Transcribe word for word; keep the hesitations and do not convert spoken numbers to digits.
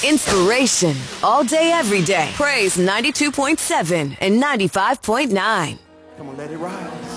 Inspiration all day, every day. Praise ninety-two point seven and ninety-five point nine. Come on, let it rise.